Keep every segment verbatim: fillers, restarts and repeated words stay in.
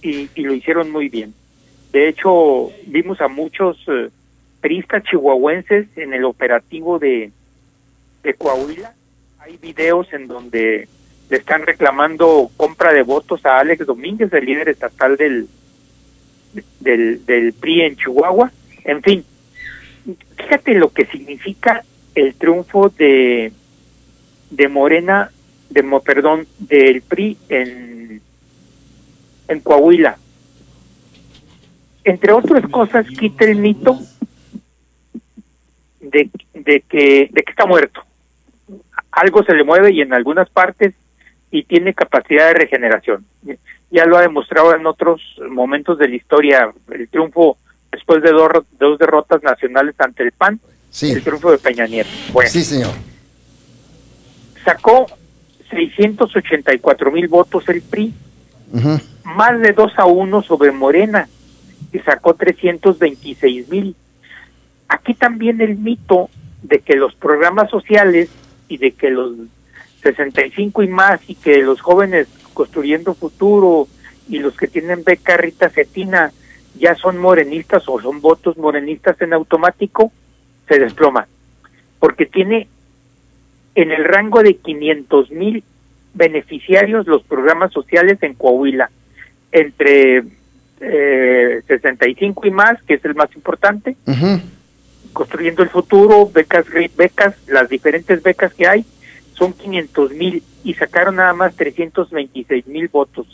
y, y lo hicieron muy bien. De hecho, vimos a muchos eh, priistas chihuahuenses en el operativo de, de Coahuila. Hay videos en donde le están reclamando compra de votos a Alex Domínguez, el líder estatal del, del, del P R I en Chihuahua. En fin, fíjate lo que significa el triunfo de, de Morena, de perdón, del P R I en, en Coahuila. Entre otras cosas, quita el mito de, de que de que está muerto. Algo se le mueve y en algunas partes y tiene capacidad de regeneración. Ya lo ha demostrado en otros momentos de la historia, el triunfo después de dos, dos derrotas nacionales ante el P A N, sí. El triunfo de Peña Nieto. Bueno, sí, señor. Sacó seiscientos ochenta y cuatro mil votos el P R I, uh-huh. Más de dos a uno sobre Morena, y sacó trescientos veintiséis mil. Aquí también el mito de que los programas sociales y de que los sesenta y cinco y más y que los jóvenes construyendo futuro y los que tienen beca Rita Cetina ya son morenistas o son votos morenistas en automático, se desploma, porque tiene en el rango de quinientos mil beneficiarios los programas sociales en Coahuila, entre eh, sesenta y cinco y más, que es el más importante, uh-huh. Construyendo el futuro, becas, becas, las diferentes becas que hay, son quinientos mil y sacaron nada más trescientos veintiséis mil votos.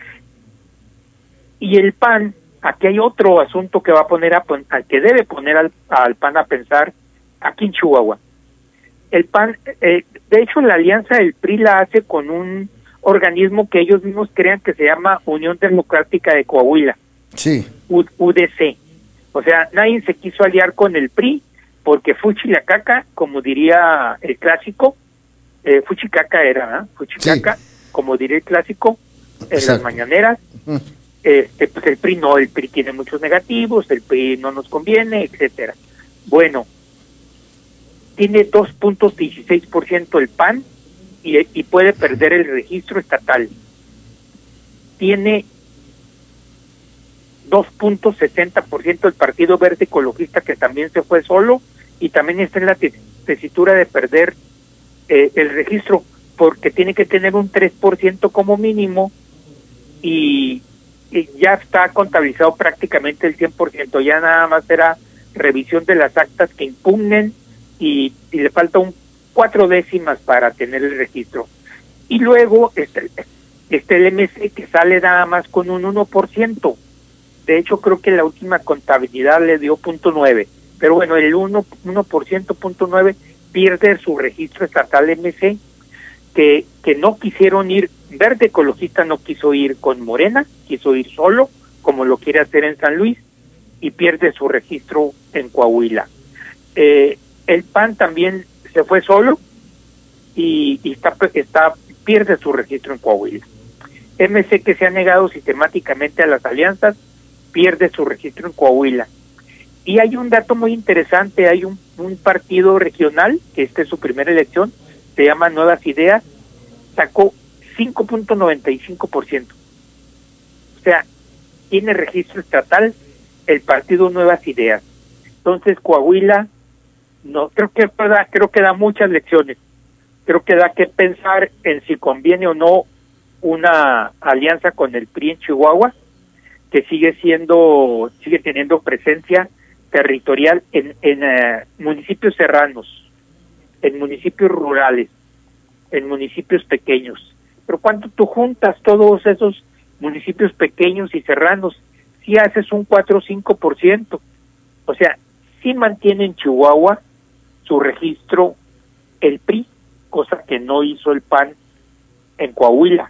Y el P A N, aquí hay otro asunto que va a poner a, al que debe poner al, al P A N a pensar aquí en Chihuahua. El P A N, eh, de hecho la alianza del P R I la hace con un organismo que ellos mismos crean que se llama Unión Democrática de Coahuila, sí, U D C. O sea, nadie se quiso aliar con el P R I porque fuchilacaca, como diría el clásico, eh, fuchicaca era, ¿eh? Fuchicaca, sí. Como diría el clásico, en Exacto. Las mañaneras, uh-huh. este, pues el P R I no, el P R I tiene muchos negativos, el P R I no nos conviene, etcétera. Bueno, tiene dos punto dieciséis por ciento el P A N y, y puede perder el registro estatal. Tiene dos punto sesenta por ciento el Partido Verde Ecologista, que también se fue solo y también está en la tesitura de perder eh, el registro, porque tiene que tener un tres por ciento como mínimo y, y ya está contabilizado prácticamente el cien por ciento, ya nada más será revisión de las actas que impugnen y, y le falta un cuatro décimas para tener el registro. Y luego este, este el M C que sale nada más con un uno por ciento. De hecho, creo que la última contabilidad le dio punto nueve, pero bueno, el uno por ciento, punto nueve, pierde su registro estatal M C, que, que no quisieron ir, Verde Ecologista no quiso ir con Morena, quiso ir solo, como lo quiere hacer en San Luis, y pierde su registro en Coahuila. Eh, el P A N también se fue solo y, y está, está pierde su registro en Coahuila. M C, que se ha negado sistemáticamente a las alianzas, pierde su registro en Coahuila. Y hay un dato muy interesante, hay un, un partido regional, que esta es su primera elección, se llama Nuevas Ideas, sacó cinco punto noventa y cinco por ciento. O sea, tiene registro estatal el partido Nuevas Ideas. Entonces Coahuila, no creo que da, creo que da muchas lecciones. Creo que da que pensar en si conviene o no una alianza con el P R I en Chihuahua, que sigue siendo, sigue teniendo presencia territorial en, en uh, municipios serranos, en municipios rurales, en municipios pequeños. Pero cuando tú juntas todos esos municipios pequeños y serranos, sí haces un cuatro o cinco por ciento. O sea, sí mantiene en Chihuahua su registro el P R I, cosa que no hizo el P A N en Coahuila.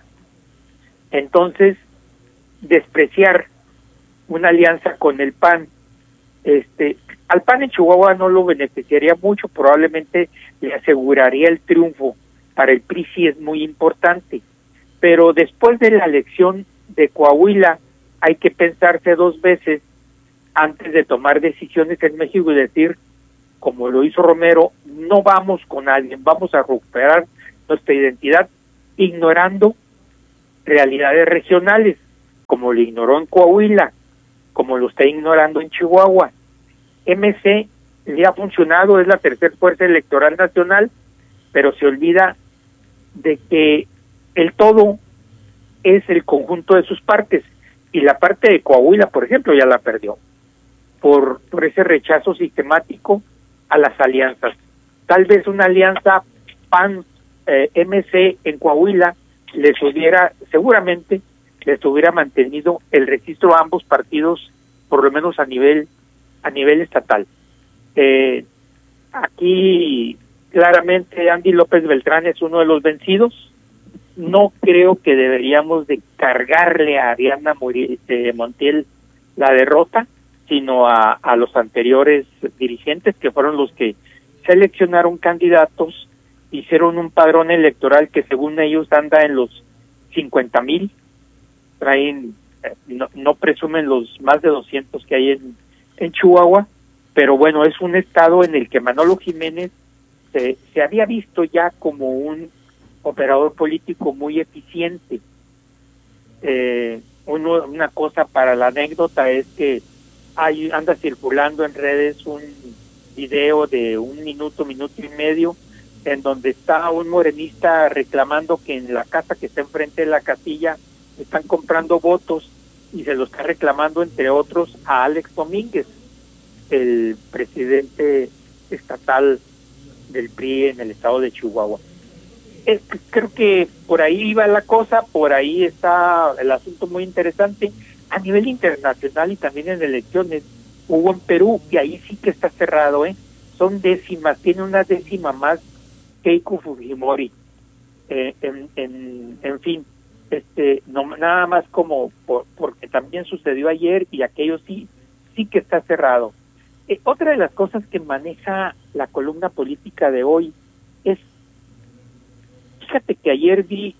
Entonces, despreciar una alianza con el P A N, este, al P A N en Chihuahua no lo beneficiaría mucho, probablemente le aseguraría el triunfo. Para el P R I sí es muy importante, pero después de la elección de Coahuila hay que pensarse dos veces antes de tomar decisiones en México y decir, como lo hizo Romero, no vamos con alguien, vamos a recuperar nuestra identidad ignorando realidades regionales, como como lo ignoró en Coahuila, como lo está ignorando en Chihuahua. M C le ha funcionado, es la tercera fuerza electoral nacional, pero se olvida de que el todo es el conjunto de sus partes, y la parte de Coahuila, por ejemplo, ya la perdió por, por ese rechazo sistemático a las alianzas. Tal vez una alianza P A N eh, M C en Coahuila les hubiera, seguramente les hubiera mantenido el registro a ambos partidos, por lo menos a nivel a nivel estatal. Eh, aquí claramente Andy López Beltrán es uno de los vencidos. No creo que deberíamos de cargarle a Ariadna Montiel la derrota, sino a, a los anteriores dirigentes, que fueron los que seleccionaron candidatos, hicieron un padrón electoral que según ellos anda en los cincuenta mil, traen, no, no presumen los más de doscientos que hay en, en Chihuahua, pero bueno, es un estado en el que Manolo Jiménez se, se había visto ya como un operador político muy eficiente. Eh, uno, una cosa para la anécdota es que hay, anda circulando en redes un video de un minuto, minuto y medio, en donde está un morenista reclamando que en la casa que está enfrente de la casilla están comprando votos, y se lo está reclamando entre otros a Alex Domínguez, el presidente estatal del P R I en el estado de Chihuahua. Es, creo que por ahí iba la cosa, por ahí está el asunto muy interesante. A nivel internacional y también en elecciones, hubo en Perú, y ahí sí que está cerrado, ¿eh? Son décimas, tiene una décima más Keiko Fujimori. Eh, en, en, en fin, este no nada más como por, porque también sucedió ayer, y aquello sí, sí que está cerrado. Eh, otra de las cosas que maneja la columna política de hoy es, fíjate que ayer vi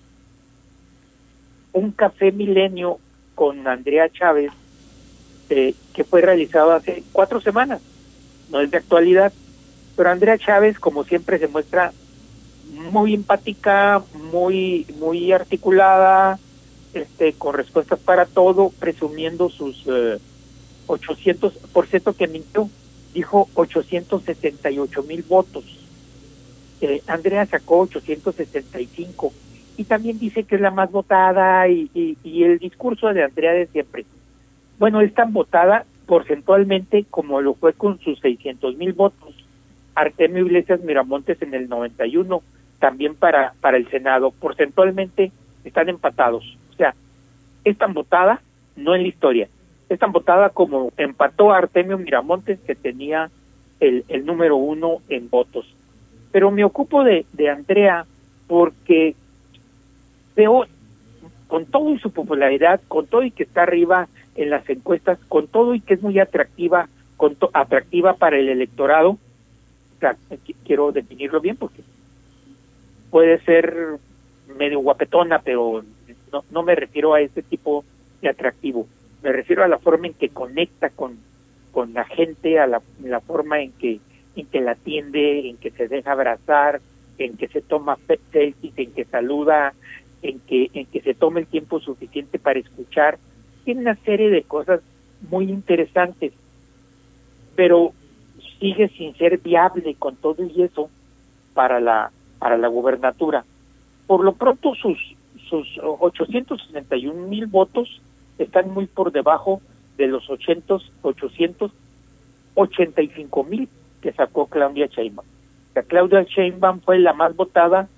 un café Milenio con Andrea Chávez, eh, que fue realizado hace cuatro semanas, no es de actualidad, pero Andrea Chávez, como siempre, se muestra muy empática, muy muy articulada, este con respuestas para todo, presumiendo sus eh, ochocientos, por cierto que mintió, dijo ochocientos setenta y ocho mil votos. Eh, Andrea sacó ochocientos sesenta y cinco, y también dice que es la más votada, y, y, y el discurso de Andrea de siempre. Bueno, es tan votada porcentualmente como lo fue con sus seiscientos mil votos Artemio Iglesias Miramontes en el noventa y uno, también para, para el Senado. Porcentualmente están empatados. O sea, es tan votada, no en la historia, es tan votada como empató a Artemio Miramontes, que tenía el, el número uno en votos. Pero me ocupo de, de Andrea porque veo, con todo y su popularidad, con todo y que está arriba en las encuestas, con todo y que es muy atractiva, con to, atractiva para el electorado, o sea, quiero definirlo bien porque puede ser medio guapetona, pero no, no me refiero a ese tipo de atractivo, me refiero a la forma en que conecta con, con la gente, a la, la forma en que en que la atiende, en que se deja abrazar, en que se toma selfies, en que saluda, en que en que se toma el tiempo suficiente para escuchar. Tiene una serie de cosas muy interesantes, pero sigue sin ser viable con todo y eso para la para la gubernatura. Por lo pronto sus sus ochocientos sesenta y un mil votos están muy por debajo de los ochocientos ochenta y cinco mil que sacó Claudia Sheinbaum. O sea, Claudia Sheinbaum fue la más votada,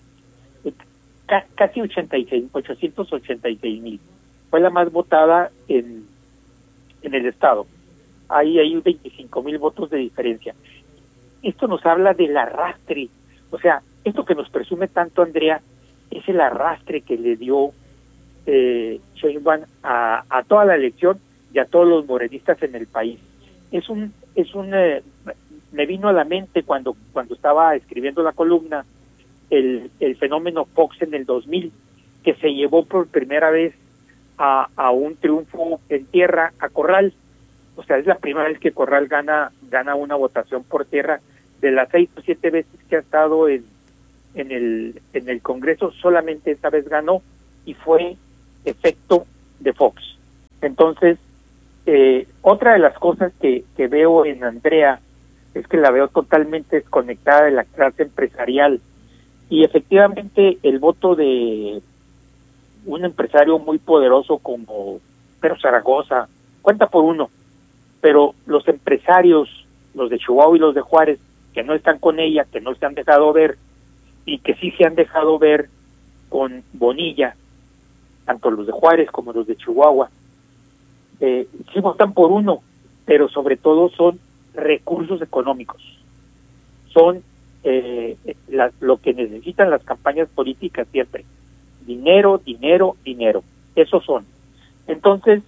ca casi ochenta y seis, ochocientos ochenta y seis mil. Fue la más votada en, en el estado. Ahí hay veinticinco mil votos de diferencia. Esto nos habla del arrastre. O sea, esto que nos presume tanto Andrea es el arrastre que le dio eh, Sheinbaum a, a toda la elección y a todos los morenistas en el país. Es un, es un, eh, me vino a la mente cuando, cuando estaba escribiendo la columna el, el fenómeno Fox en el dos mil, que se llevó por primera vez a, a un triunfo en tierra a Corral. O sea, es la primera vez que Corral gana gana una votación por tierra. De las seis o siete veces que ha estado en en el en el Congreso, solamente esta vez ganó, y fue efecto de Fox. Entonces, eh, otra de las cosas que, que veo en Andrea es que la veo totalmente desconectada de la clase empresarial, y efectivamente el voto de un empresario muy poderoso como Pedro Zaragoza cuenta por uno, pero los empresarios, los de Chihuahua y los de Juárez, que no están con ella, que no se han dejado ver, y que sí se han dejado ver con Bonilla, tanto los de Juárez como los de Chihuahua, eh, sí votan por uno, pero sobre todo son recursos económicos, son eh, la, lo que necesitan las campañas políticas siempre, dinero, dinero, dinero, esos son. Entonces,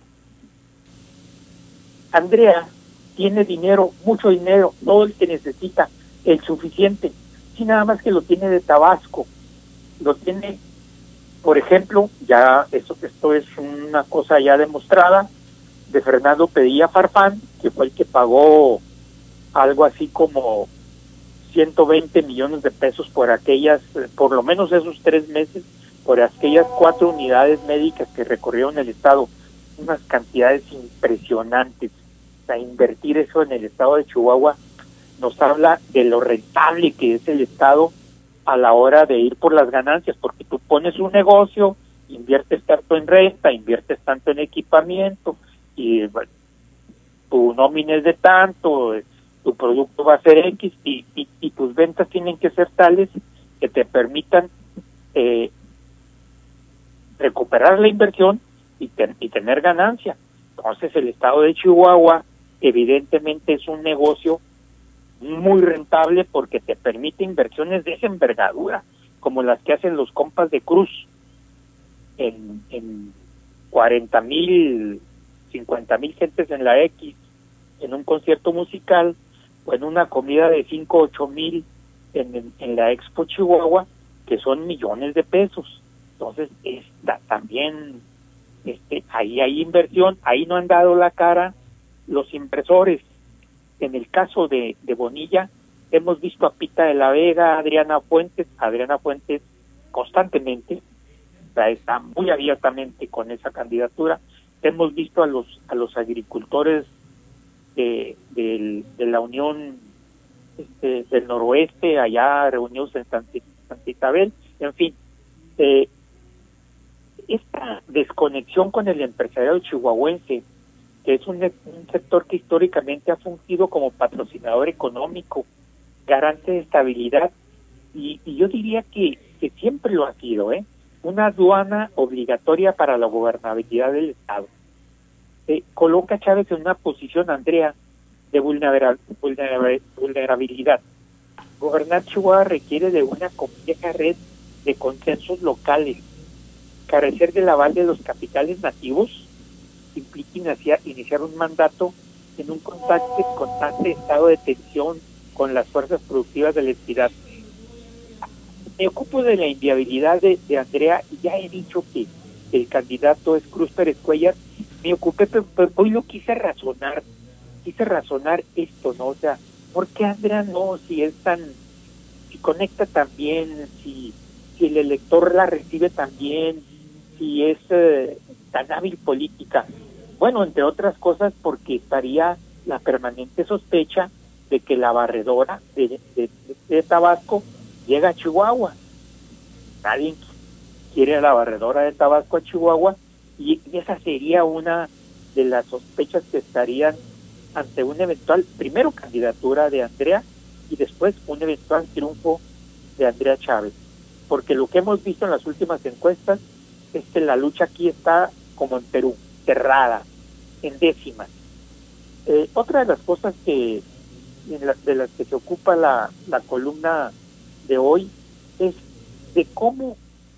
Andrea tiene dinero, mucho dinero, todo el que necesita, el suficiente, sí, nada más que lo tiene de Tabasco, lo tiene, por ejemplo, ya eso, esto es una cosa ya demostrada, de Fernando Pedilla Farfán, que fue el que pagó algo así como ciento veinte millones de pesos por aquellas, por lo menos esos tres meses, por aquellas cuatro unidades médicas que recorrieron el estado, unas cantidades impresionantes. O sea, invertir eso en el estado de Chihuahua nos habla de lo rentable que es el estado a la hora de ir por las ganancias, porque tú pones un negocio, inviertes tanto en renta, inviertes tanto en equipamiento, y bueno, tu nómina es de tanto, tu producto va a ser X, y, y, y tus ventas tienen que ser tales que te permitan eh, recuperar la inversión y, ten, y tener ganancia. Entonces el estado de Chihuahua evidentemente es un negocio muy rentable porque te permite inversiones de esa envergadura, como las que hacen los compas de Cruz en, en cuarenta mil, cincuenta mil gentes en la X, en un concierto musical, o en una comida de cinco, ocho mil en, en, en la Expo Chihuahua, que son millones de pesos. Entonces, está también, este, ahí hay inversión, ahí no han dado la cara los inversores. En el caso de, de Bonilla, hemos visto a Pita de la Vega, Adriana Fuentes, Adriana Fuentes constantemente, o sea, está muy abiertamente con esa candidatura. Hemos visto a los a los agricultores de, de, de la Unión este, del Noroeste, allá reunidos en Santa, Santa Isabel, en fin. Eh, esta desconexión con el empresariado chihuahuense, que es un, un sector que históricamente ha fungido como patrocinador económico, garante de estabilidad, y, y yo diría que, que siempre lo ha sido, ¿eh? Una aduana obligatoria para la gobernabilidad del Estado. Eh, coloca a Chávez en una posición, Andrea, de vulnera, vulnera, vulnerabilidad. Gobernar Chihuahua requiere de una compleja red de consensos locales. Carecer del aval de los capitales nativos implica iniciar, iniciar un mandato en un constante, constante estado de tensión con las fuerzas productivas de la entidad. Me ocupo de la inviabilidad de, de Andrea, y ya he dicho que el candidato es Cruz Pérez Cuellar. Me ocupé, pero, pero hoy lo quise razonar, quise razonar esto, ¿no? O sea, ¿por qué Andrea no? Si es tan, si conecta tan bien, si, si el elector la recibe tan bien, si es eh, tan hábil política. Bueno, entre otras cosas porque estaría la permanente sospecha de que la barredora de, de, de Tabasco llega a Chihuahua. Nadie quiere a la barredora de Tabasco a Chihuahua, y, y esa sería una de las sospechas que estarían ante una eventual, primero, candidatura de Andrea, y después un eventual triunfo de Andrea Chávez. Porque lo que hemos visto en las últimas encuestas es que la lucha aquí está como en Perú, cerrada, en décimas. Eh, otra de las cosas que en la, de las que se ocupa la, la columna de hoy es de cómo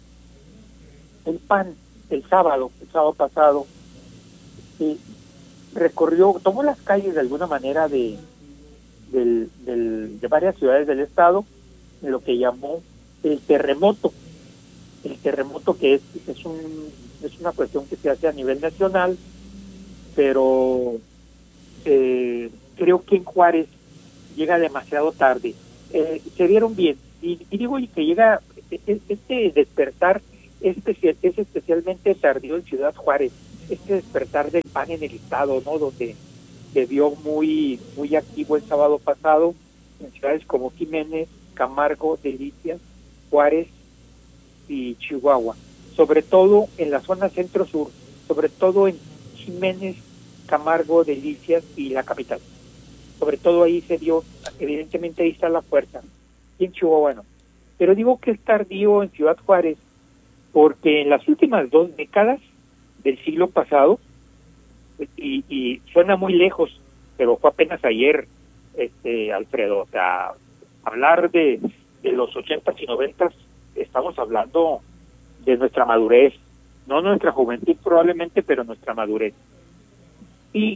el P A N el sábado, el sábado pasado, eh, recorrió, tomó las calles de alguna manera de, del, del, de varias ciudades del estado, en lo que llamó el terremoto. El terremoto que es, es, un, es una cuestión que se hace a nivel nacional, pero eh, creo que en Juárez llega demasiado tarde. Eh, se vieron bien, y, y digo y que llega, este despertar es, es especialmente tardío en Ciudad Juárez. este despertar del P A N en el estado, ¿no? Donde se vio muy, muy activo el sábado pasado en ciudades como Jiménez, Camargo, Delicias, Juárez y Chihuahua, sobre todo en la zona centro-sur, sobre todo en Jiménez, Camargo, Delicias y la capital. Sobre todo ahí se dio, evidentemente ahí está la fuerza, y en Chihuahua no. Pero digo que es tardío en Ciudad Juárez, porque en las últimas dos décadas del siglo pasado, y, y suena muy lejos, pero fue apenas ayer, este Alfredo, o sea, hablar de, de los ochentas y noventas, estamos hablando de nuestra madurez, no nuestra juventud probablemente, pero nuestra madurez. Y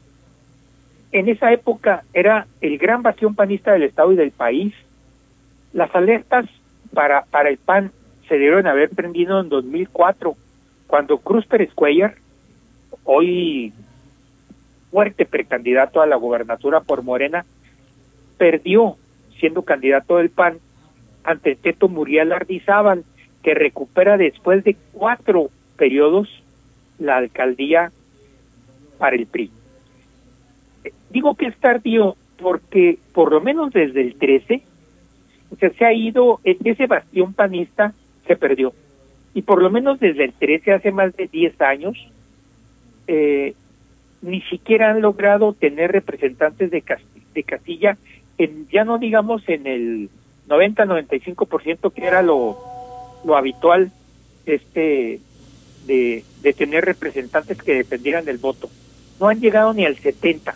en esa época era el gran bastión panista del estado y del país. Las alertas para, para el P A N se dieron haber prendido en dos mil cuatro, cuando Cruz Pérez Cuéllar, hoy fuerte precandidato a la gobernatura por Morena, perdió siendo candidato del P A N ante Teto Muriel Ardizábal, que recupera después de cuatro periodos la alcaldía para el P R I. Digo que es tardío porque por lo menos desde el trece, o sea, se ha ido, ese bastión panista se perdió. Y por lo menos desde el trece, hace más de diez años, eh, ni siquiera han logrado tener representantes de, Castilla, de Castilla, en, ya no digamos en el noventa noventa y cinco por ciento que era lo, lo habitual este de, de tener representantes que dependieran del voto. No han llegado ni al setenta.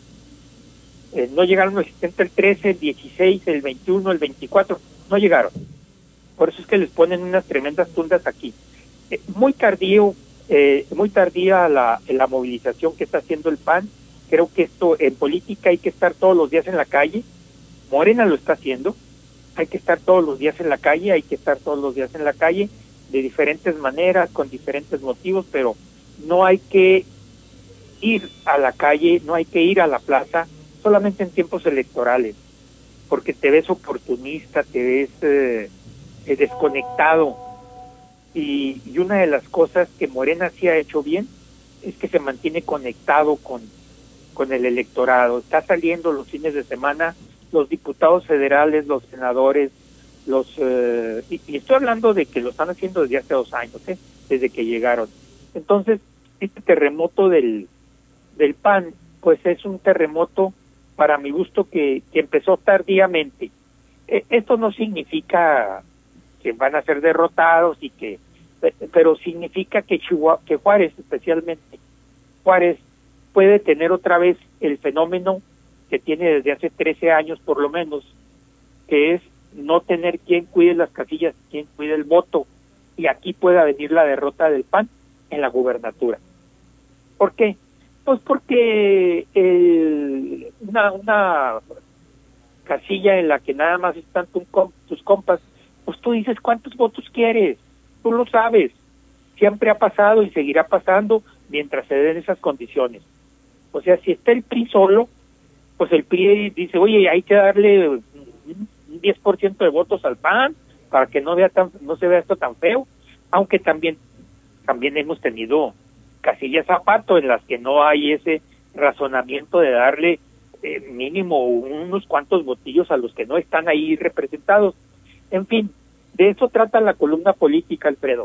Eh, no llegaron al setenta, el trece, el dieciséis, el veintiuno, el veinticuatro, no llegaron. Por eso es que les ponen unas tremendas tundas aquí. Eh, muy tardío, eh, muy tardía la, la movilización que está haciendo el P A N. Creo que esto en política hay que estar todos los días en la calle. Morena lo está haciendo. Hay que estar todos los días en la calle, hay que estar todos los días en la calle, de diferentes maneras, con diferentes motivos, pero no hay que ir a la calle, no hay que ir a la plaza solamente en tiempos electorales, porque te ves oportunista, te ves eh, eh, desconectado, y, y una de las cosas que Morena sí ha hecho bien es que se mantiene conectado con, con el electorado. Está saliendo los fines de semana los diputados federales, los senadores, los eh, y, y estoy hablando de que lo están haciendo desde hace dos años, ¿eh? Desde que llegaron. Entonces, este terremoto del, del P A N, pues es un terremoto, para mi gusto, que, que empezó tardíamente. Eh, esto no significa que van a ser derrotados, y que, pero significa que Chihuahua, que Juárez, especialmente Juárez, puede tener otra vez el fenómeno que tiene desde hace trece años por lo menos, que es no tener quien cuide las casillas, quien cuide el voto, y aquí pueda venir la derrota del P A N en la gubernatura. ¿Por qué? Pues porque el, una, una casilla en la que nada más están tu, tus compas, pues tú dices cuántos votos quieres, tú lo sabes, siempre ha pasado y seguirá pasando mientras se den esas condiciones. O sea, si está el P R I solo, pues el P R I dice, oye, hay que darle un diez por ciento de votos al P A N para que no vea tan, no se vea esto tan feo, aunque también también hemos tenido casillas zapato en las que no hay ese razonamiento de darle eh, mínimo unos cuantos votillos a los que no están ahí representados. En fin, de eso trata la columna política, Alfredo.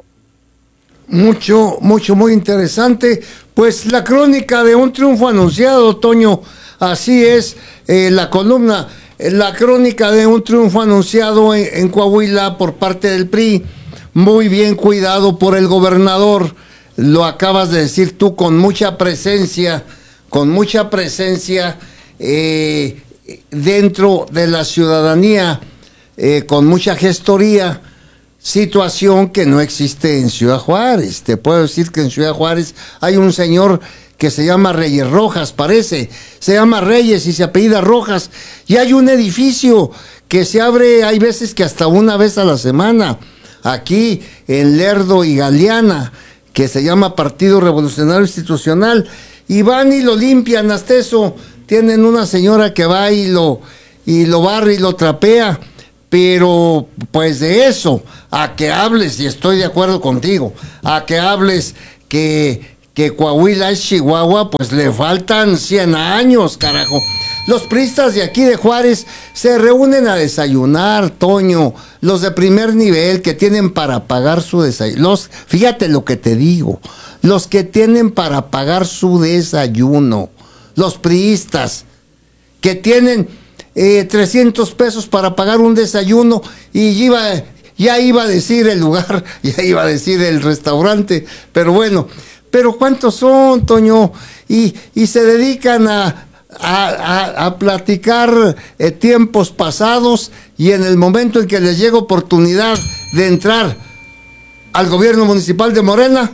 Mucho, mucho, muy interesante. Pues la crónica de un triunfo anunciado, Toño. Así es, eh, la columna, eh, la crónica de un triunfo anunciado en, en Coahuila por parte del P R I, muy bien cuidado por el gobernador, lo acabas de decir tú, con mucha presencia, con mucha presencia eh, dentro de la ciudadanía, eh, con mucha gestoría, situación que no existe en Ciudad Juárez. Te puedo decir que en Ciudad Juárez hay un señor que se llama Reyes Rojas, parece, se llama Reyes y se apellida Rojas, y hay un edificio que se abre, hay veces que hasta una vez a la semana, aquí en Lerdo y Galeana, que se llama Partido Revolucionario Institucional, y van y lo limpian, hasta eso, tienen una señora que va y lo, y lo barre y lo trapea, pero pues de eso, a que hables, y estoy de acuerdo contigo, a que hables que que Coahuila es Chihuahua, pues le faltan cien años, carajo. Los priistas de aquí de Juárez se reúnen a desayunar, Toño. Los de primer nivel que tienen para pagar su desayuno. Los, fíjate lo que te digo. Los que tienen para pagar su desayuno. Los priistas que tienen eh, trescientos pesos para pagar un desayuno y iba, ya iba a decir el lugar, ya iba a decir el restaurante. Pero bueno, pero ¿cuántos son, Toño? Y, y se dedican a... A, a, a platicar eh, tiempos pasados, y en el momento en que les llega oportunidad de entrar al gobierno municipal de Morena,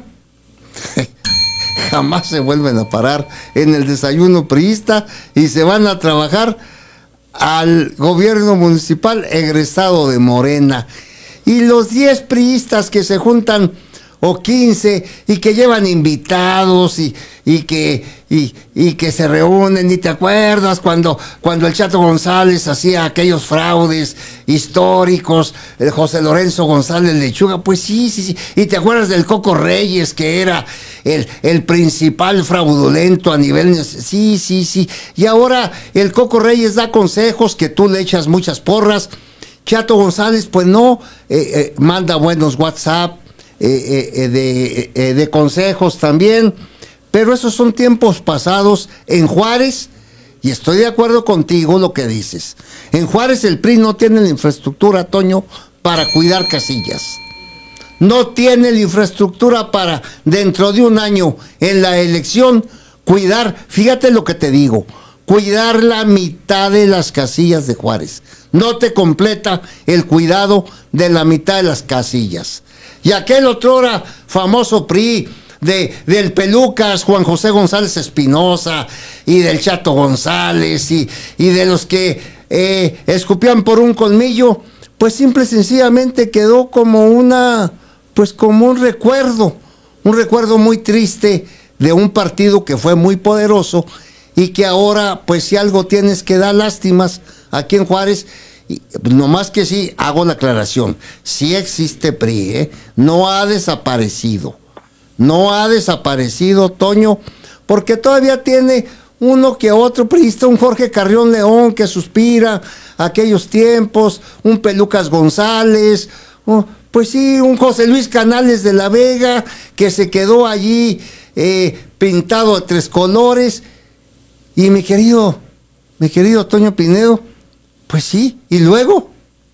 jamás se vuelven a parar en el desayuno priista y se van a trabajar al gobierno municipal egresado de Morena. Y los diez priistas que se juntan, o quince, y que llevan invitados y, y que y, y que se reúnen, y te acuerdas cuando, cuando el Chato González hacía aquellos fraudes históricos, el José Lorenzo González Lechuga, pues sí, sí, sí, y te acuerdas del Coco Reyes, que era el, el principal fraudulento a nivel, sí, sí, sí, y ahora el Coco Reyes da consejos que tú le echas muchas porras. Chato González, pues no, eh, eh, manda buenos WhatsApp, Eh, eh, de, eh, de consejos también, pero esos son tiempos pasados en Juárez, y estoy de acuerdo contigo lo que dices. En Juárez el P R I no tiene la infraestructura, Toño, para cuidar casillas. No tiene la infraestructura para, dentro de un año, en la elección, cuidar, fíjate lo que te digo, cuidar la mitad de las casillas de Juárez. No te completa el cuidado de la mitad de las casillas. Y aquel otrora famoso P R I de, del Pelucas, Juan José González Espinosa, y del Chato González, y, y de los que eh, escupían por un colmillo, pues simple y sencillamente quedó como una, pues como un recuerdo, un recuerdo muy triste de un partido que fue muy poderoso, y que ahora, pues si algo tienes que dar lástimas aquí en Juárez. Y, nomás que sí, hago la aclaración, sí existe P R I, ¿eh? No ha desaparecido, no ha desaparecido, Toño, porque todavía tiene uno que otro priista, un Jorge Carrión León que suspira a aquellos tiempos, un Pelucas González, oh, pues sí, un José Luis Canales de la Vega que se quedó allí eh, pintado de tres colores, y mi querido, mi querido Toño Pinedo, pues sí, y luego,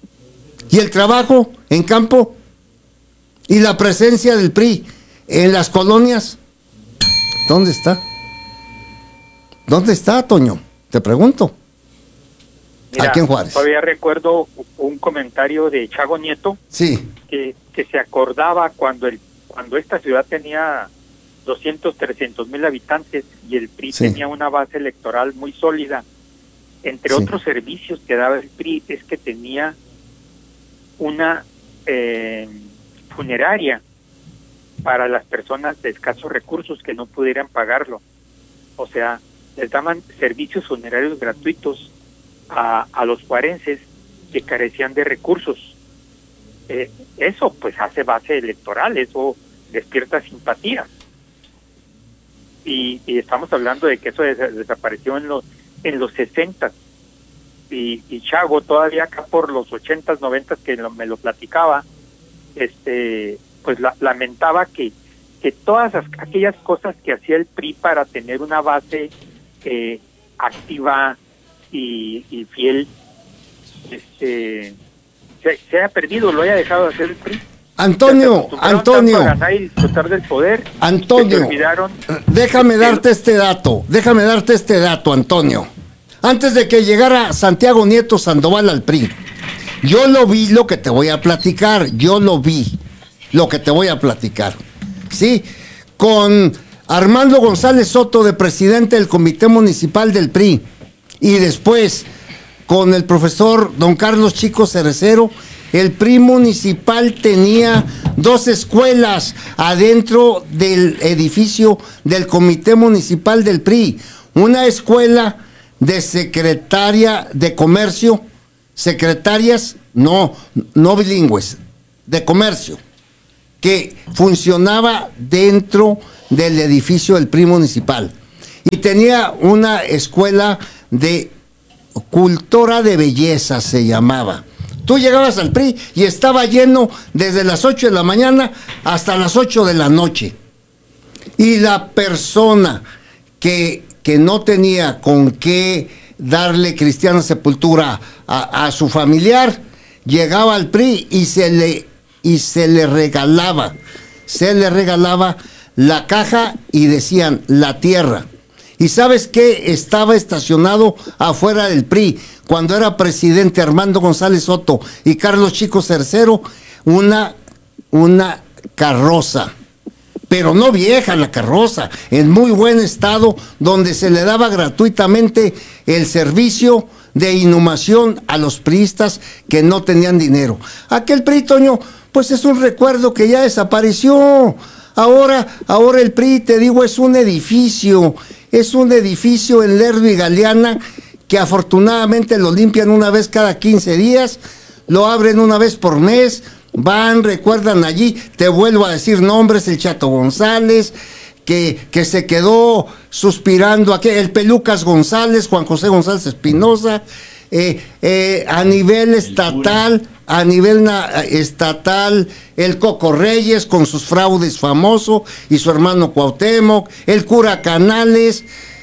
y el trabajo en campo, y la presencia del P R I en las colonias, ¿dónde está? ¿Dónde está, Toño? Te pregunto. Mira, aquí en Juárez. Todavía recuerdo un comentario de Chago Nieto, sí, que, que se acordaba cuando el cuando esta ciudad tenía doscientos, trescientos mil habitantes y el P R I sí. tenía una base electoral muy sólida. Entre sí. otros servicios que daba el P R I es que tenía una eh, funeraria para las personas de escasos recursos que no pudieran pagarlo. O sea, les daban servicios funerarios gratuitos a, a los juarenses que carecían de recursos. Eh, eso pues hace base electoral, eso despierta simpatía. Y, y estamos hablando de que eso des- desapareció en los en los sesentas, y, y Chago todavía acá por los ochentas, noventas que lo, me lo platicaba, este pues la, lamentaba que que todas as, aquellas cosas que hacía el P R I para tener una base eh, activa y, y fiel, este se, se haya perdido, lo haya dejado de hacer el P R I. Antonio, Antonio, ganar y disfrutar del poder. Antonio, déjame darte este dato, déjame darte este dato, Antonio. Antes de que llegara Santiago Nieto Sandoval al P R I, yo lo vi lo que te voy a platicar, yo lo vi lo que te voy a platicar, ¿sí? Con Armando González Soto de presidente del Comité Municipal del P R I, y después con el profesor don Carlos Chico Cerecero, el P R I municipal tenía dos escuelas adentro del edificio del Comité Municipal del P R I. Una escuela de secretaria de comercio, secretarias, no, no bilingües, de comercio. que funcionaba dentro del edificio del P R I municipal y tenía una escuela de cultura de belleza, se llamaba. Tú llegabas al P R I y estaba lleno desde las ocho de la mañana hasta las ocho de la noche. Y la persona que, que no tenía con qué darle cristiana sepultura a, a su familiar, llegaba al P R I y se le, y se le regalaba, se le regalaba la caja y decían la tierra. ¿Y sabes qué? Estaba estacionado afuera del P R I, cuando era presidente Armando González Soto y Carlos Chico Cercero, una, una carroza, pero no vieja la carroza, en muy buen estado, donde se le daba gratuitamente el servicio de inhumación a los priistas que no tenían dinero. Aquel P R I, Toño, pues es un recuerdo que ya desapareció. Ahora, ahora el P R I, te digo, es un edificio, es un edificio en Lerdo y Galeana que afortunadamente lo limpian una vez cada quince días, lo abren una vez por mes, van, recuerdan allí, te vuelvo a decir nombres, el Chato González, que, que se quedó suspirando aquí, el Pelucas González, Juan José González Espinosa, eh, eh, a nivel estatal, a nivel na, estatal, el Coco Reyes con sus fraudes famoso y su hermano Cuauhtémoc, el cura Canales,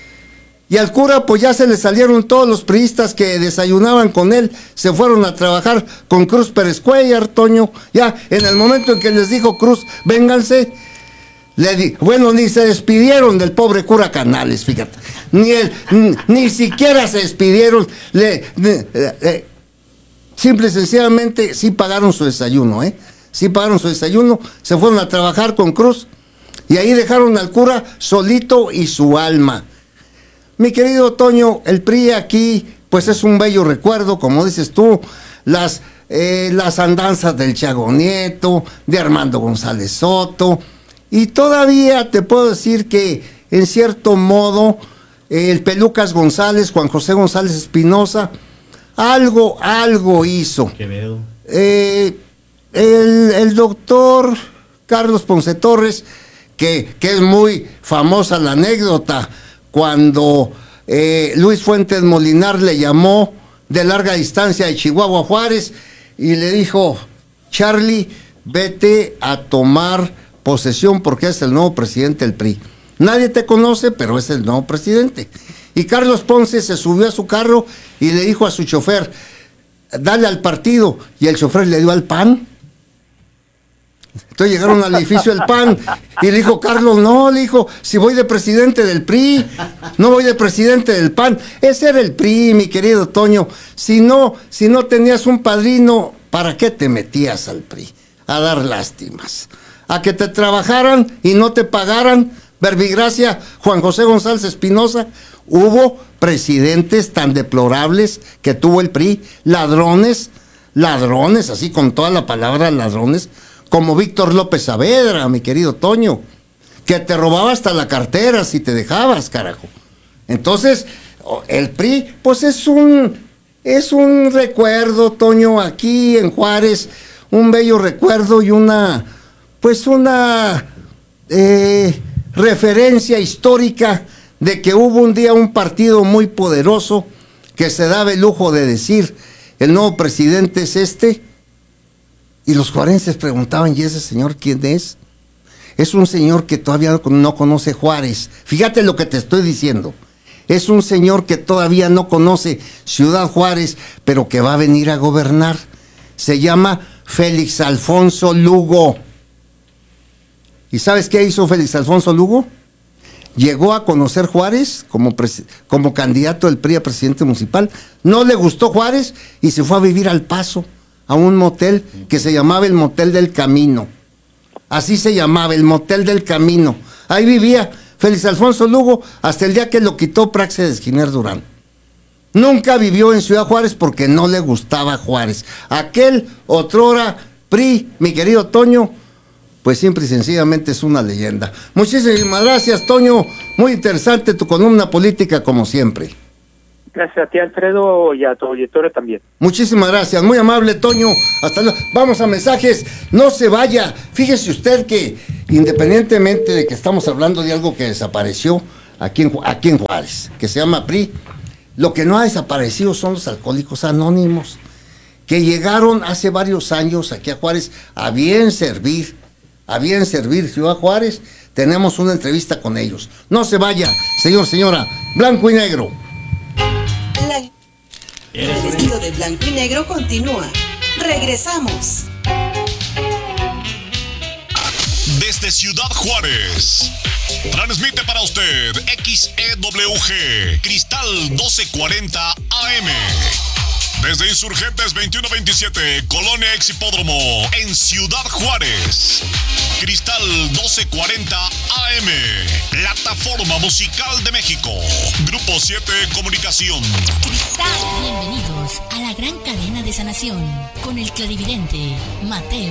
y al cura pues ya se le salieron todos los priistas que desayunaban con él, se fueron a trabajar con Cruz Pérez Cuellar, Toño, ya en el momento en que les dijo Cruz, vénganse, le di, bueno, ni se despidieron del pobre cura Canales, fíjate, ni, el, ni, ni siquiera se despidieron, le... le, le simple y sencillamente sí pagaron su desayuno, ¿eh? Sí pagaron su desayuno, se fueron a trabajar con Cruz y ahí dejaron al cura solito y su alma. Mi querido Toño, el P R I aquí, pues es un bello recuerdo, como dices tú, las, eh, las andanzas del Chago Nieto, de Armando González Soto, y todavía te puedo decir que, en cierto modo, eh, el Pelucas González, Juan José González Espinosa, algo, algo hizo. Quevedo. Eh, el, el doctor Carlos Ponce Torres, que, que es muy famosa la anécdota, cuando eh, Luis Fuentes Molinar le llamó de larga distancia de Chihuahua a Juárez y le dijo, Charlie, vete a tomar posesión porque es el nuevo presidente del P R I. Nadie te conoce, pero es el nuevo presidente. Y Carlos Ponce se subió a su carro y le dijo a su chofer, dale al partido, y el chofer le dio al P A N. Entonces llegaron al edificio del P A N y le dijo Carlos, no, le dijo, si voy de presidente del P R I, no voy de presidente del P A N. Ese era el P R I, mi querido Toño. Si no, si no tenías un padrino, ¿para qué te metías al P R I? A dar lástimas. A que te trabajaran y no te pagaran. Verbigracia, Juan José González Espinosa, hubo presidentes tan deplorables que tuvo el P R I, ladrones, ladrones, así con toda la palabra ladrones, como Víctor López Saavedra, mi querido Toño, que te robaba hasta la cartera si te dejabas, carajo. Entonces, el P R I, pues es un, es un recuerdo, Toño, aquí en Juárez, un bello recuerdo y una, pues una eh, referencia histórica de que hubo un día un partido muy poderoso que se daba el lujo de decir, el nuevo presidente es este, y los juarenses preguntaban, ¿y ese señor quién es? Es un señor que todavía no conoce Juárez. Fíjate lo que te estoy diciendo. Es un señor que todavía no conoce Ciudad Juárez, pero que va a venir a gobernar. Se llama Félix Alfonso Lugo. ¿Y sabes qué hizo Félix Alfonso Lugo? Llegó a conocer Juárez como, como candidato del P R I a presidente municipal. No le gustó Juárez y se fue a vivir al Paso, a un motel que se llamaba el Motel del Camino. Así se llamaba, el Motel del Camino. Ahí vivía Félix Alfonso Lugo hasta el día que lo quitó Práxedes Giner Durán. Nunca vivió en Ciudad Juárez porque no le gustaba Juárez. Aquel otrora P R I, mi querido Toño, pues simple y sencillamente es una leyenda. Muchísimas gracias, Toño. Muy interesante tu columna política como siempre. Gracias a ti, Alfredo, y a tu auditorio también. Muchísimas gracias, muy amable, Toño. Hasta luego. Vamos a mensajes, no se vaya. Fíjese usted que independientemente de que estamos hablando de algo que desapareció aquí en, aquí en Juárez, que se llama P R I, lo que no ha desaparecido son los alcohólicos anónimos, que llegaron hace varios años aquí a Juárez a bien servir, a bien servir Ciudad Juárez. Tenemos una entrevista con ellos. No se vaya, señor, señora, blanco y negro. La... El vestido de blanco y negro continúa. Regresamos. Desde Ciudad Juárez, transmite para usted X E W G, Cristal doce cuarenta A M. Desde Insurgentes veintiuno veintisiete, Colonia Ex Hipódromo, en Ciudad Juárez. Cristal doce cuarenta A M, Plataforma Musical de México. Grupo siete Comunicación. Cristal. Bienvenidos a la gran cadena de sanación con el clarividente Mateo.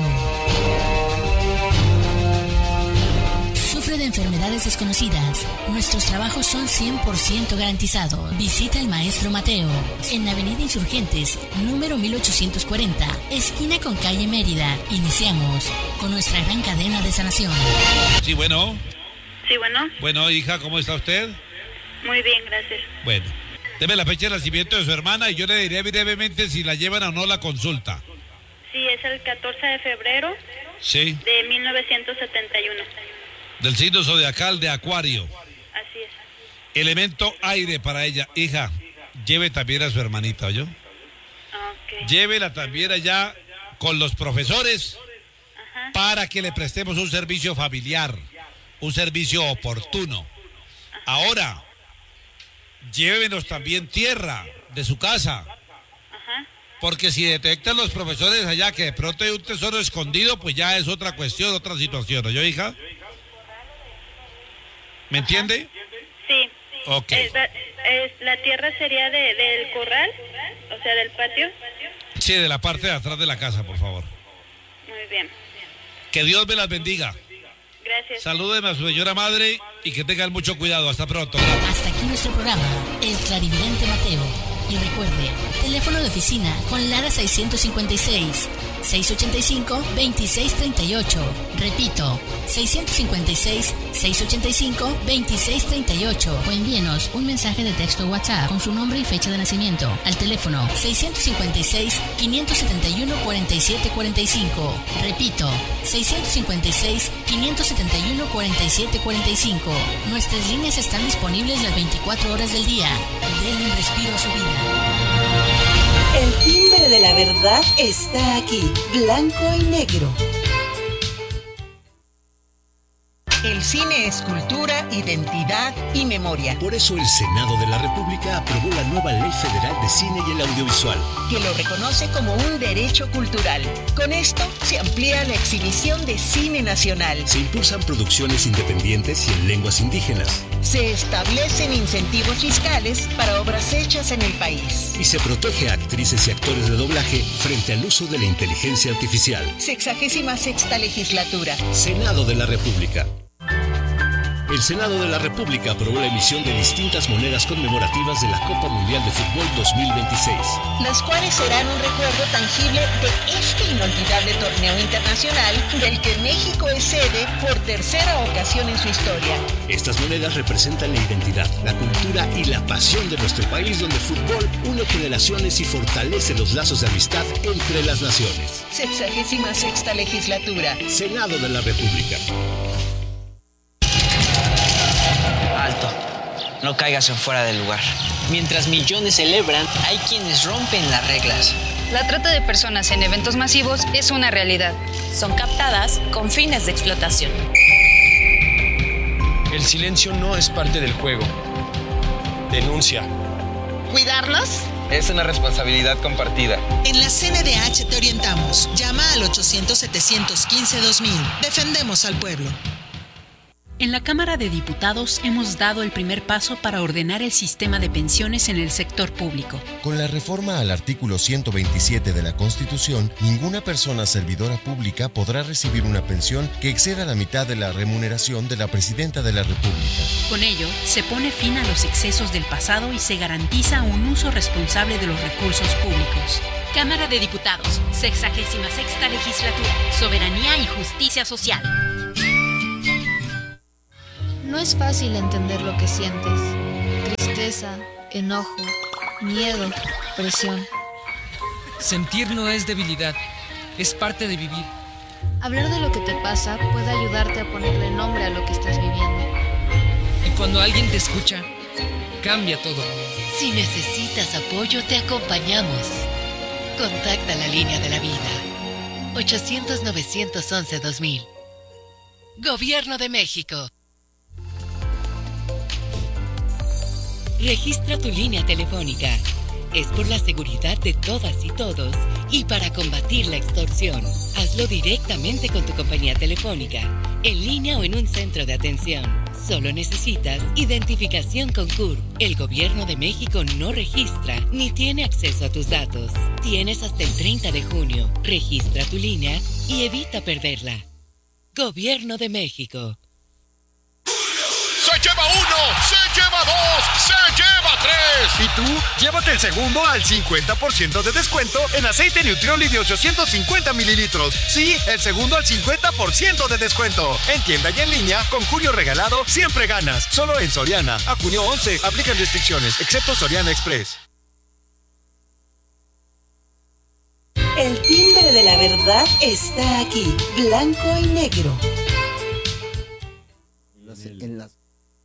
Sufre de enfermedades desconocidas. Nuestros trabajos son cien por ciento garantizados. Visita al maestro Mateo en Avenida Insurgentes, número mil ochocientos cuarenta, esquina con calle Mérida. Iniciamos con nuestra gran cadena de sanación. Sí, bueno. Sí, bueno. Bueno, hija, ¿cómo está usted? Muy bien, gracias. Bueno, deme la fecha de nacimiento de su hermana y yo le diré brevemente si la llevan o no la consulta. Sí, es el catorce de febrero. Sí. De mil novecientos setenta y uno. Del signo zodiacal de Acuario. Así es. Elemento aire para ella. Hija, lleve también a su hermanita, ¿oyó? Okay. Llévela también allá con los profesores. Ajá. Para que le prestemos un servicio familiar, un servicio oportuno. Ajá. Ahora, llévenos también tierra de su casa. Ajá. Porque si detectan los profesores allá que de pronto hay un tesoro escondido, pues ya es otra cuestión, otra situación, ¿oyó, hija? ¿Me entiende? Sí. Ok. Es la, es, la tierra sería de, del corral, o sea, del patio. Sí, de la parte de atrás de la casa, por favor. Muy bien. Que Dios me las bendiga. Gracias. Salúdeme a su señora madre y que tengan mucho cuidado. Hasta pronto. Gracias. Hasta aquí nuestro programa, El Clarividente Mateo. Y recuerde, teléfono de oficina con Lara seiscientos cincuenta y seis, seiscientos ochenta y cinco, veintiséis treinta y ocho. Repito, seiscientos cincuenta y seis, seiscientos ochenta y cinco, veintiséis treinta y ocho. O envíenos un mensaje de texto WhatsApp con su nombre y fecha de nacimiento al teléfono seiscientos cincuenta y seis, quinientos setenta y uno, cuarenta y siete cuarenta y cinco. Repito, seiscientos cincuenta y seis, quinientos setenta y uno, cuarenta y siete cuarenta y cinco. Nuestras líneas están disponibles las veinticuatro horas del día. Denle un respiro a su vida. El timbre de la verdad está aquí, blanco y negro. El cine es cultura, identidad y memoria. Por eso el Senado de la República aprobó la nueva Ley Federal de Cine y el Audiovisual, que lo reconoce como un derecho cultural. Con esto se amplía la exhibición de cine nacional. Se impulsan producciones independientes y en lenguas indígenas. Se establecen incentivos fiscales para obras hechas en el país. Y se protege a actrices y actores de doblaje frente al uso de la inteligencia artificial. Sexagésima sexta legislatura. Senado de la República. El Senado de la República aprobó la emisión de distintas monedas conmemorativas de la Copa Mundial de Fútbol dos mil veintiséis. Las cuales serán un recuerdo tangible de este inolvidable torneo internacional del que México es sede por tercera ocasión en su historia. Estas monedas representan la identidad, la cultura y la pasión de nuestro país, donde el fútbol une generaciones y fortalece los lazos de amistad entre las naciones. Sexagésima sexta legislatura. Senado de la República. Alto, no caigas en fuera del lugar. Mientras millones celebran, hay quienes rompen las reglas. La trata de personas en eventos masivos es una realidad. Son captadas con fines de explotación. El silencio no es parte del juego. Denuncia. ¿Cuidarnos? Es una responsabilidad compartida. En la C N D H te orientamos. Llama al ochocientos, setecientos quince, dos mil. Defendemos al pueblo. En la Cámara de Diputados hemos dado el primer paso para ordenar el sistema de pensiones en el sector público. Con la reforma al artículo ciento veintisiete de la Constitución, ninguna persona servidora pública podrá recibir una pensión que exceda la mitad de la remuneración de la Presidenta de la República. Con ello, se pone fin a los excesos del pasado y se garantiza un uso responsable de los recursos públicos. Cámara de Diputados, sexagésima sexta legislatura, soberanía y justicia social. No es fácil entender lo que sientes. Tristeza, enojo, miedo, presión. Sentir no es debilidad, es parte de vivir. Hablar de lo que te pasa puede ayudarte a ponerle nombre a lo que estás viviendo. Y cuando alguien te escucha, cambia todo. Si necesitas apoyo, te acompañamos. Contacta la línea de la vida. ochocientos, novecientos once, dos mil. Gobierno de México. Registra tu línea telefónica. Es por la seguridad de todas y todos y para combatir la extorsión. Hazlo directamente con tu compañía telefónica, en línea o en un centro de atención. Solo necesitas identificación con C U R. El Gobierno de México no registra ni tiene acceso a tus datos. Tienes hasta el treinta de junio. Registra tu línea y evita perderla. Gobierno de México. ¡Se lleva uno! ¡Se lleva dos! ¡Se lleva tres! ¿Y tú? Llévate el segundo al cincuenta por ciento de descuento en aceite Nutrioli de ochocientos cincuenta mililitros. Sí, el segundo al cincuenta por ciento de descuento. En tienda y en línea, con Julio regalado, siempre ganas. Solo en Soriana. A junio once. Aplican restricciones, excepto Soriana Express. El timbre de la verdad está aquí, blanco y negro. En las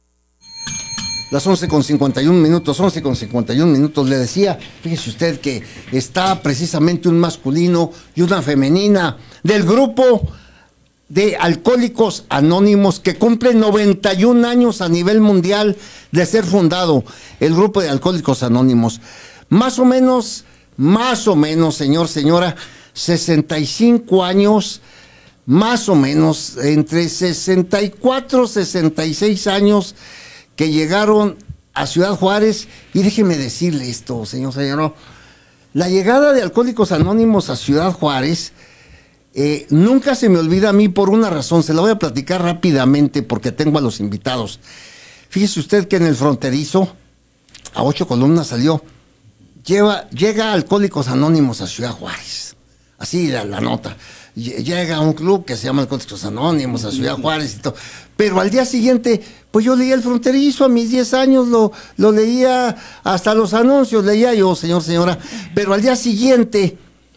Las once con cincuenta y un minutos, once con cincuenta y un minutos, le decía, fíjese usted que está precisamente un masculino y una femenina del grupo de Alcohólicos Anónimos que cumple noventa y un años a nivel mundial de ser fundado, el grupo de Alcohólicos Anónimos. Más o menos, más o menos, señor, señora, sesenta y cinco años, más o menos, entre sesenta y cuatro, sesenta y seis años, que llegaron a Ciudad Juárez. Y déjeme decirle esto, señor, señor, la llegada de Alcohólicos Anónimos a Ciudad Juárez eh, nunca se me olvida a mí por una razón. Se la voy a platicar rápidamente porque tengo a los invitados. Fíjese usted que en el fronterizo, a ocho columnas salió, lleva, llega Alcohólicos Anónimos a Ciudad Juárez. Así la, la nota. Llega a un club que se llama Alcohólicos Anónimos a Ciudad Juárez y todo. Pero al día siguiente, pues yo leía el fronterizo, a mis diez años lo, lo leía, hasta los anuncios leía yo, señor, señora. Pero al día siguiente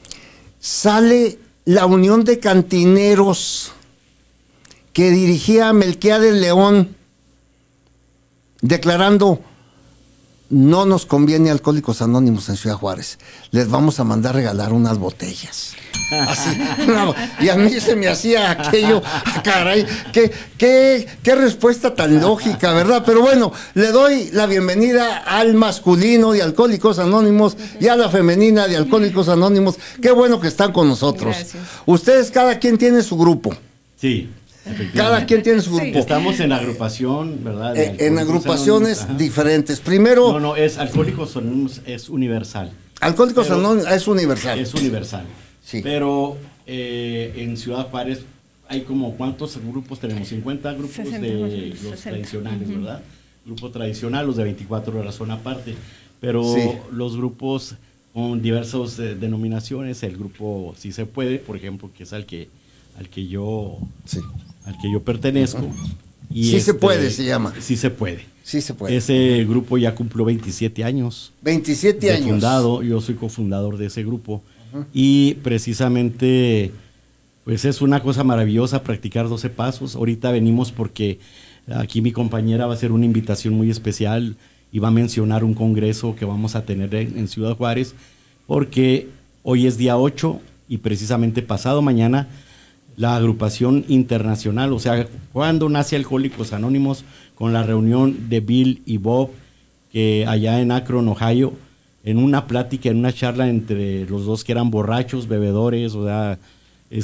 sale la Unión de Cantineros que dirigía a Melquiades León, declarando: no nos conviene Alcohólicos Anónimos en Ciudad Juárez, les vamos a mandar regalar unas botellas. Así, no, y a mí se me hacía aquello, caray, qué, qué, qué respuesta tan lógica, ¿verdad? Pero bueno, le doy la bienvenida al masculino de Alcohólicos Anónimos y a la femenina de Alcohólicos Anónimos. Qué bueno que están con nosotros. Gracias. Ustedes, cada quien tiene su grupo. Sí. Cada quien tiene su grupo. Sí. Estamos en agrupación, ¿verdad? Eh, en agrupaciones Anónimos, diferentes. Primero. No, no, es Alcohólicos Anónimos, es universal. Alcohólicos Anónimos es universal. Es universal. Sí. Pero eh, en Ciudad Juárez hay como, ¿cuántos grupos tenemos? cincuenta grupos sesenta, de los sesenta. Tradicionales, uh-huh. ¿verdad? Grupo tradicional, los de veinticuatro horas son aparte. Pero sí. Los grupos con diversas eh, denominaciones, el grupo Si Se Puede, por ejemplo, que es al que, al que yo... Sí. al que yo pertenezco. Uh-huh. Y sí este, se puede, se llama. Sí se puede. Sí se puede. Ese grupo ya cumplió veintisiete años. veintisiete años. Fundado, yo soy cofundador de ese grupo. Uh-huh. Y precisamente, pues es una cosa maravillosa practicar doce pasos. Ahorita venimos porque aquí mi compañera va a hacer una invitación muy especial y va a mencionar un congreso que vamos a tener en, en Ciudad Juárez, porque hoy es día ocho y precisamente pasado mañana la agrupación internacional, o sea, cuando nace Alcohólicos Anónimos, con la reunión de Bill y Bob, que allá en Akron, Ohio, en una plática, en una charla entre los dos que eran borrachos, bebedores, o sea,